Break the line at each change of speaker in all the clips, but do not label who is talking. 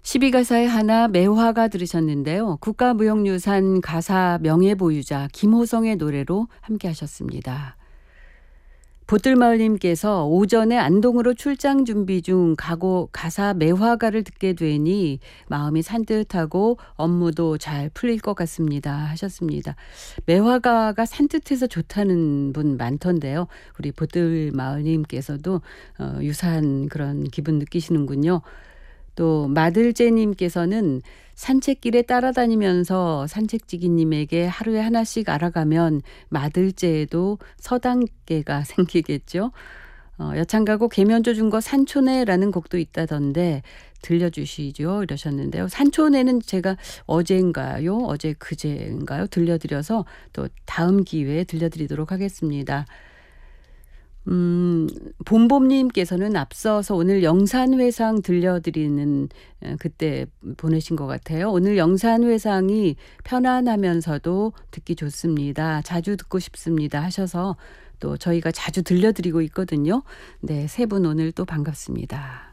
12가사의 하나 매화가 들으셨는데요. 국가무형유산 가사 명예보유자 김호성의 노래로 함께 하셨습니다. 보뜰마을님께서 오전에 안동으로 출장 준비 중 가사 매화가를 듣게 되니 마음이 산뜻하고 업무도 잘 풀릴 것 같습니다 하셨습니다. 매화가가 산뜻해서 좋다는 분 많던데요. 우리 보뜰마을님께서도 유사한 그런 기분 느끼시는군요. 또 마들제님께서는 산책길에 따라다니면서 산책지기님에게 하루에 하나씩 알아가면 마들제에도 서당계가 생기겠죠. 여창가곡 계면조 준거 산초네라는 곡도 있다던데 들려주시죠 이러셨는데요. 산초네는 제가 어제 그제인가요 들려드려서 또 다음 기회에 들려드리도록 하겠습니다. 봄봄님께서는 앞서서 오늘 영산회상 들려드리는 그때 보내신 것 같아요. 오늘 영산회상이 편안하면서도 듣기 좋습니다. 자주 듣고 싶습니다 하셔서 또 저희가 자주 들려드리고 있거든요. 네, 세 분 오늘 또 반갑습니다.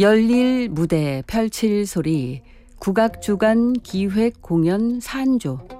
열릴 무대 펼칠 소리 국악주간 기획 공연 산조